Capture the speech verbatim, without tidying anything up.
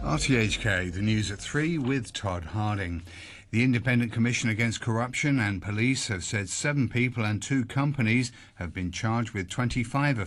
R T H K, the news at three with Todd Harding. The Independent Commission Against Corruption and police have said seven people and two companies have been charged with twenty-five